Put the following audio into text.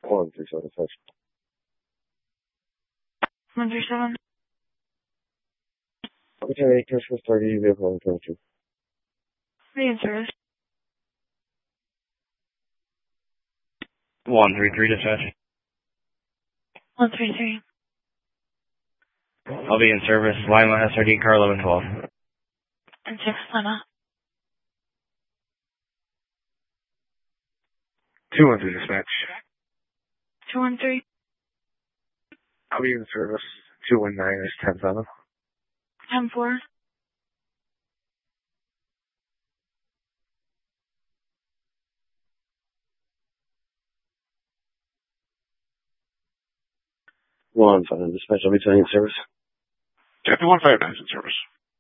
137 dispatch. 137. Opportunity, Christmas 30, vehicle 22. Be in service. 133 dispatch. 133. I'll be in service. Lima SRD car 1112. In service, Lima. 213 dispatch. 213. I'll be in service. 219 is 10-7. 10-4. One 5 dispatch. I'll be taking service. Captain 159 is in service.